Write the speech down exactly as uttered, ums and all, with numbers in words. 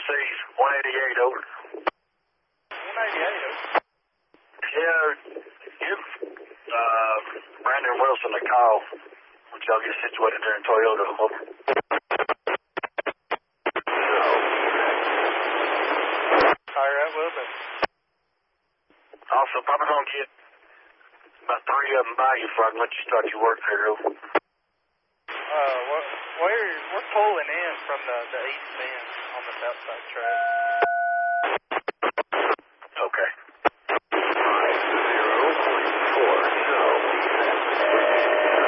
Northeast, one eighty-eight, over. one eighty-eight, over. Yeah, you, uh, Brandon Wilson, a call. Would y'all get situated there in Toyota, over. All right, well, but... Also, probably going to get about three of them by you before I can let you start your work here, over. Uh, what, where, we're pulling in from the, the east end on the south side track.